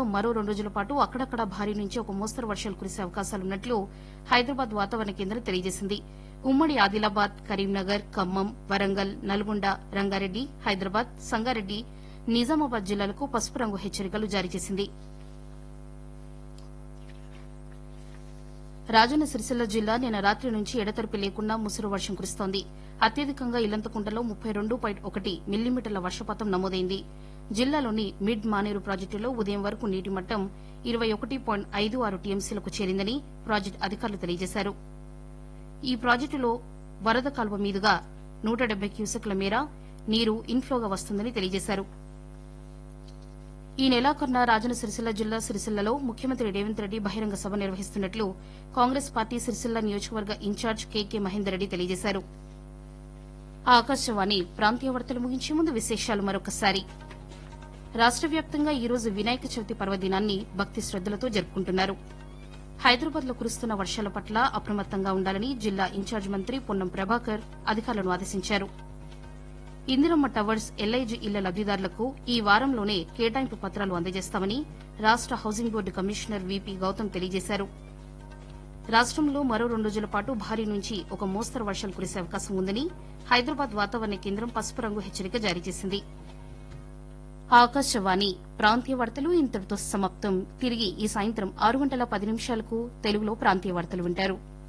మరో 2 రోజుల పాటు అక్కడక్కడా భారీ నుంచి ఒక మోస్తరు వర్షాలు కురిసే అవకాశాలున్నట్లు హైదరాబాద్ వాతావరణ కేంద్రం తెలియజేసింది. ఉమ్మడి ఆదిలాబాద్, కరీంనగర్, ఖమ్మం, వరంగల్, నల్గొండ, రంగారెడ్డి, హైదరాబాద్, సంగారెడ్డి, నిజామాబాద్ జిల్లాలకు పసుపు రంగు హెచ్చరికలు జారీ చేసింది. రాజన్న సిరిసిల్ల జిల్లా నిన్న రాత్రి నుంచి ఎడతెరిపి లేకుండా ముసురు వర్షం కురుస్తోంది. అత్యధికంగా ఇల్లంతకుంటలో 32.1 మిల్లీమీటర్ల వర్షపాతం నమోదైంది. జిల్లాలోని మిడ్ మానేరు ప్రాజెక్టులో ఉదయం వరకు నీటి మట్టం 21.56 టీఎంసీలకు చేరిందని ప్రాజెక్టు అధికారులు తెలియజేశారు. ఈ ప్రాజెక్టులో వరద కాల్వ మీదుగా 170 క్యూసెక్ల మేర నీరు ఇన్ఫ్లోగా వస్తుందని తెలియజేశారు. ఈ నెలాఖరున రాజన్న సిరిసిల్ల జిల్లా సిరిసిల్లలో ముఖ్యమంత్రి రేవంత్ రెడ్డి బహిరంగ సభ నిర్వహిస్తున్నట్లు కాంగ్రెస్ పార్టీ సిరిసిల్ల నియోజకవర్గ ఇన్ఛార్జ్ కెకే మహేందర్ రెడ్డి తెలియజేశారు. ఆకాశవాణి ప్రాంతీయ వార్తలు ముగించే ముందు విశేషాలు మరొకసారి. రాష్ట వ్యాప్తంగా ఈ రోజు వినాయక చవితి పర్వదినాన్ని భక్తి శ్రద్దలతో జరుపుకుంటున్నారు. హైదరాబాద్లో కురుస్తున్న వర్షాల పట్ల అప్రమత్తంగా ఉండాలని జిల్లా ఇన్ఛార్జ్ మంత్రి పొన్నం ప్రభాకర్ అధికారులను ఆదేశించారు. ఇందిరమ్మ టవర్స్ ఎల్ఐజీ ఇళ్ల లబ్దిదారులకు ఈ వారంలోనే కేటాయింపు పత్రాలు అందజేస్తామని రాష్ట housing board commissioner VP Gautam తెలియజేశారు. రాష్టంలో మరో 2 రోజుల పాటు భారీ నుంచి ఒక మోస్తరు వర్షాలు కురిసే అవకాశం ఉందని హైదరాబాద్ వాతావరణ కేంద్రం పసుపు రంగు హెచ్చరిక జారీ చేసింది. ఆకాశవాణి ప్రాంతీయ వార్తలు ఇంతటితో సమాప్తం. తిరిగి ఈ సాయంత్రం 6 గంటల 10 నిమిషాలకు తెలుగులో ప్రాంతీయ వార్తలు వింటారు.